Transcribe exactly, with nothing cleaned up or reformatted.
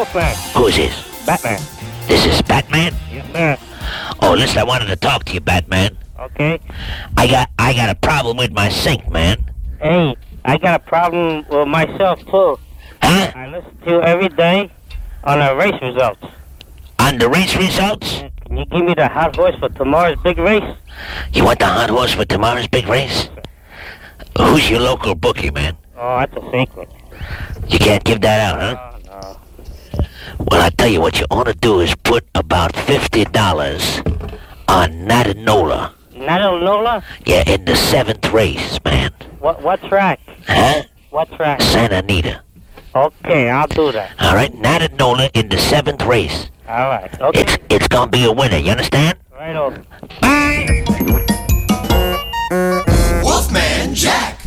Wolfman. Who is this? Batman. This is Batman? Yes, sir. Oh, listen, I wanted to talk to you, Batman. Okay. I got I got a problem with my sink, man. Hey, I got a problem with myself, too. Huh? I listen to you every day on the race results. On the race results? Can you give me the hot horse for tomorrow's big race? You want the hot horse for tomorrow's big race? Who's your local bookie, man? Oh, that's a secret. You can't give that out, huh? Oh, no. Well, I tell you what you ought to do is put about fifty dollars on Natanola. Natanola? Yeah, in the seventh race, man. What, what track? Huh? What track? Santa Anita. Okay, I'll do that. All right, Natanola in the seventh race. All right. Okay. It's it's gonna be a winner. You understand? Right over. Bye. Wolfman Jack.